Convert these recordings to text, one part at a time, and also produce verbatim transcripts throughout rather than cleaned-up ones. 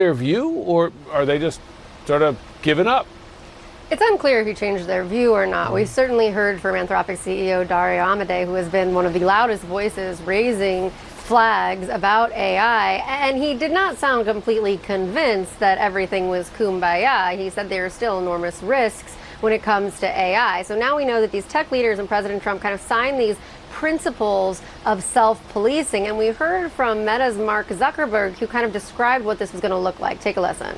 their view, or are they just sort of giving up? It's unclear if he changed their view or not. We've certainly heard from Anthropic C E O Dario Amodei, who has been one of the loudest voices raising flags about A I, and he did not sound completely convinced that everything was kumbaya. He said there are still enormous risks when it comes to A I. So now we know that these tech leaders and President Trump kind of signed these principles of self-policing, and we heard from Meta's Mark Zuckerberg, who kind of described what this was going to look like. Take a listen.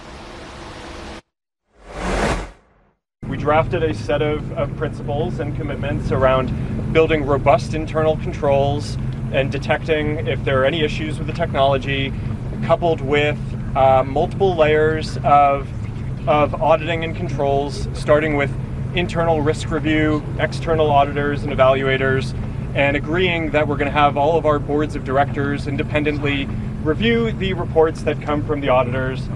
We drafted a set of, of principles and commitments around building robust internal controls and detecting if there are any issues with the technology, coupled with uh, multiple layers of, of auditing and controls, starting with internal risk review, external auditors and evaluators, and agreeing that we're going to have all of our boards of directors independently review the reports that come from the auditors.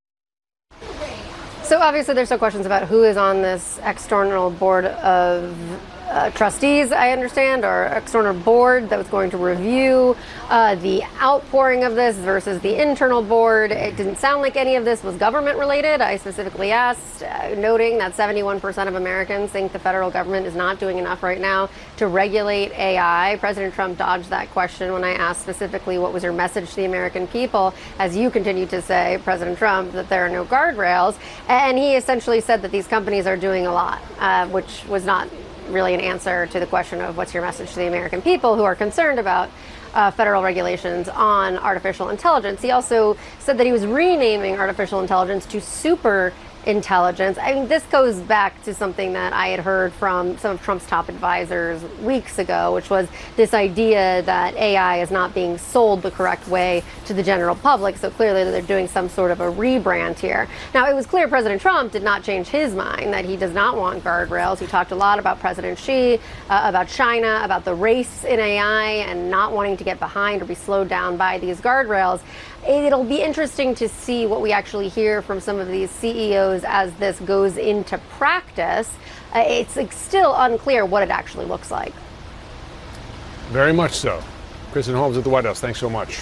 So obviously there's still questions about who is on this external board of uh, trustees, I understand, or external board that was going to review uh, the outpouring of this versus the internal board. It didn't sound like any of this was government related. I specifically asked, uh, noting that seventy-one percent of Americans think the federal government is not doing enough right now to regulate A I. President Trump dodged that question when I asked specifically what was your message to the American people, as you continue to say, President Trump, that there are no guardrails. And he essentially said that these companies are doing a lot, uh, which was not really an answer to the question of what's your message to the American people who are concerned about uh, federal regulations on artificial intelligence. He also said that he was renaming artificial intelligence to super intelligence. I mean, this goes back to something that I had heard from some of Trump's top advisors weeks ago, which was this idea that A I is not being sold the correct way to the general public. So clearly they're doing some sort of a rebrand here. Now, it was clear President Trump did not change his mind, that he does not want guardrails. He talked a lot about President Xi, uh, about China, about the race in A I and not wanting to get behind or be slowed down by these guardrails. It'll be interesting to see what we actually hear from some of these C E Os as this goes into practice. Uh, it's like, still unclear what it actually looks like. Very much so. Kristen Holmes at the White House, thanks so much.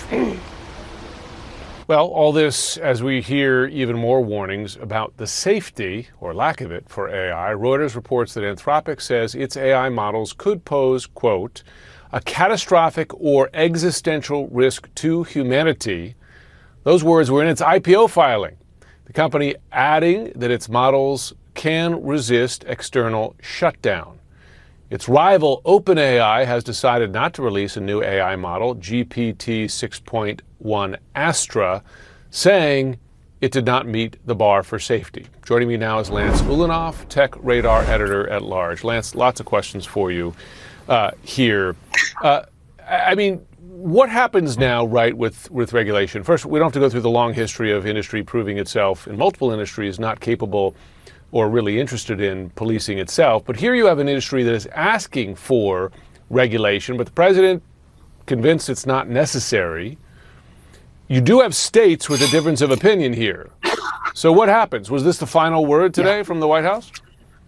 Well, all this as we hear even more warnings about the safety, or lack of it, for A I. Reuters reports that Anthropic says its A I models could pose, quote, a catastrophic or existential risk to humanity. Those words were in its I P O filing. The company adding that its models can resist external shutdown. Its rival OpenAI has decided not to release a new A I model, G P T six point one Astra, saying it did not meet the bar for safety. Joining me now is Lance Ulanoff, Tech Radar editor at large. Lance, lots of questions for you uh, here. Uh, I mean, what happens now, right, with, with regulation? First, we don't have to go through the long history of industry proving itself in multiple industries not capable or really interested in policing itself. But here you have an industry that is asking for regulation, but the president convinced it's not necessary. You do have states with a difference of opinion here. So what happens? Was this the final word today yeah. from the White House?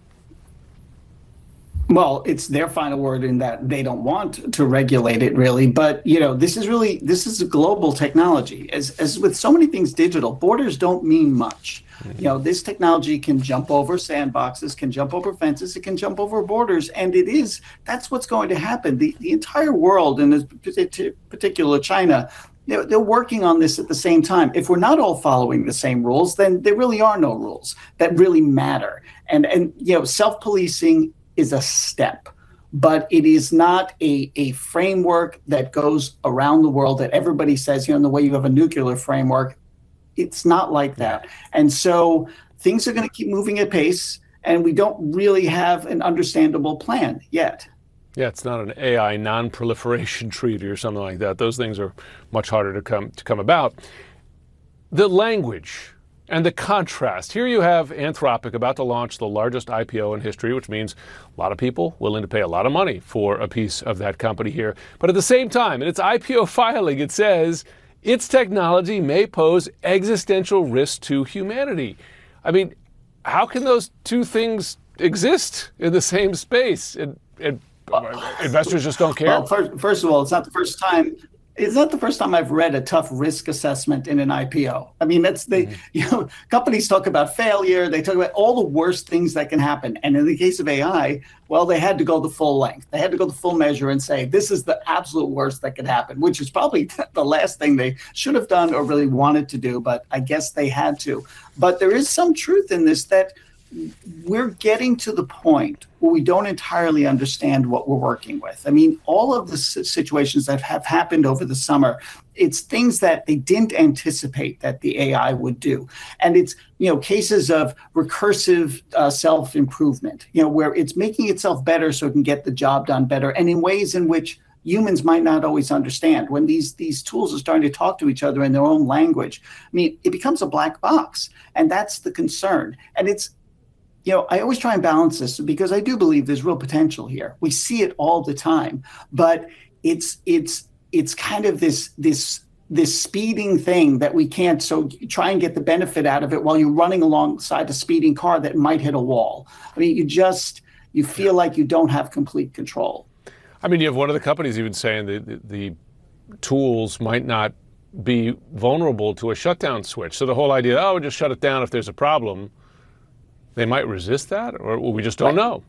Well, it's their final word in that they don't want to regulate it, really. But, you know, this is really this is a global technology. As, as with so many things digital, borders don't mean much. Mm-hmm. You know, this technology can jump over sandboxes, can jump over fences, it can jump over borders. And it is that's what's going to happen. The, the entire world, and in particular China, they're, they're working on this at the same time. If we're not all following the same rules, then there really are no rules that really matter. And, and you know, self-policing is a step, but it is not a, a framework that goes around the world that everybody says, you know, in the way you have a nuclear framework. It's not like that. And so things are going to keep moving at pace, and we don't really have an understandable plan yet. Yeah, it's not an A I non-proliferation treaty or something like that. Those things are much harder to come to come about. The language and the contrast. Here you have Anthropic about to launch the largest I P O in history, which means a lot of people willing to pay a lot of money for a piece of that company here. But at the same time, in its I P O filing, it says its technology may pose existential risk to humanity. I mean, how can those two things exist in the same space? And, and investors just don't care? Well, first, first of all, it's not the first time It's not the first time I've read a tough risk assessment in an I P O. I mean, that's they, mm-hmm. you know, companies talk about failure. They talk about all the worst things that can happen. And in the case of A I, well, they had to go the full length. They had to go the full measure and say, this is the absolute worst that could happen, which is probably the last thing they should have done or really wanted to do. But I guess they had to. But there is some truth in this that we're getting to the point where we don't entirely understand what we're working with. I mean, all of the situations that have happened over the summer, it's things that they didn't anticipate that the A I would do. And it's, you know, cases of recursive uh, self-improvement, you know, where it's making itself better so it can get the job done better, and in ways in which humans might not always understand. When these these tools are starting to talk to each other in their own language, I mean, it becomes a black box. And that's the concern. And it's, you know, I always try and balance this because I do believe there's real potential here. We see it all the time, but it's it's it's kind of this this this speeding thing that we can't so try and get the benefit out of it while you're running alongside a speeding car that might hit a wall. I mean, you just you feel like you don't have complete control. I mean, you have one of the companies even saying that the, the tools might not be vulnerable to a shutdown switch. So the whole idea, oh, just shut it down if there's a problem. They might resist that, or we just don't right. know.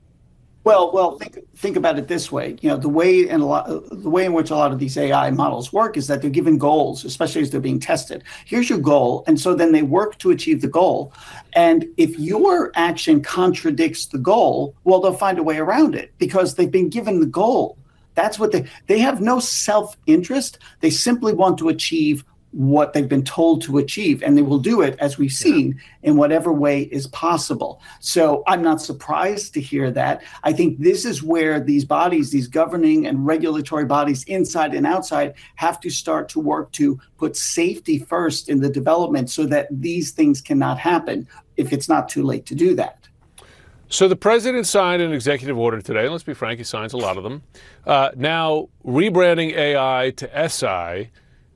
Well, well, think think about it this way. You know, the way and a lot, the way in which a lot of these A I models work is that they're given goals, especially as they're being tested. Here's your goal, and so then they work to achieve the goal. And if your action contradicts the goal, well, they'll find a way around it because they've been given the goal. That's what they they have no self-interest. They simply want to achieve what they've been told to achieve, and they will do it, as we've seen, in whatever way is possible. So I'm not surprised to hear that. I think this is where these bodies, these governing and regulatory bodies inside and outside, have to start to work to put safety first in the development so that these things cannot happen if it's not too late to do that. So the president signed an executive order today, and let's be frank, he signs a lot of them, uh, now rebranding A I to S I.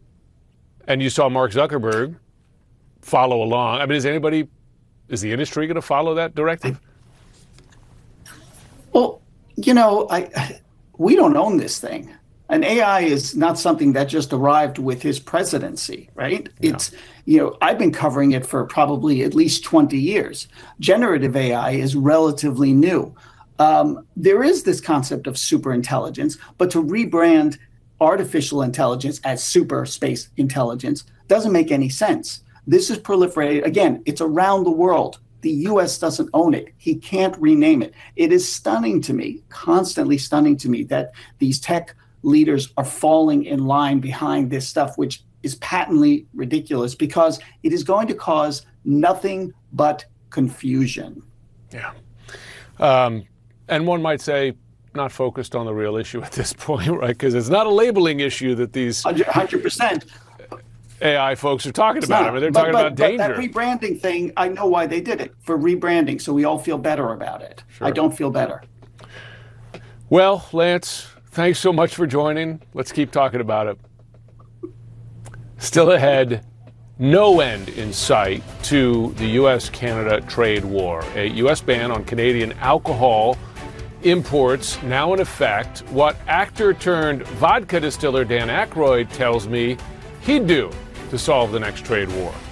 And you saw Mark Zuckerberg follow along. I mean, is anybody, is the industry going to follow that directive? Well, you know, I, we don't own this thing. And A I is not something that just arrived with his presidency, right? Yeah. It's, you know, I've been covering it for probably at least twenty years. Generative A I is relatively new. Um, there is this concept of superintelligence, but to rebrand artificial intelligence as super space intelligence doesn't make any sense. This is proliferated. Again, it's around the world. The U S doesn't own it. He can't rename it. It is stunning to me, constantly stunning to me, that these tech leaders are falling in line behind this stuff, which is patently ridiculous because it is going to cause nothing but confusion. Yeah. Um, and one might say, not focused on the real issue at this point, right? Because it's not a labeling issue that these one hundred percent A I folks are talking it's about. Not. I mean, they're but, talking but, about danger. But that rebranding thing, I know why they did it, for rebranding, so we all feel better about it. Sure. I don't feel better. Well, Lance, thanks so much for joining. Let's keep talking about it. Still ahead, no end in sight to the U S Canada trade war. A U S ban on Canadian alcohol imports now in effect. What actor turned vodka distiller Dan Aykroyd tells me he'd do to solve the next trade war.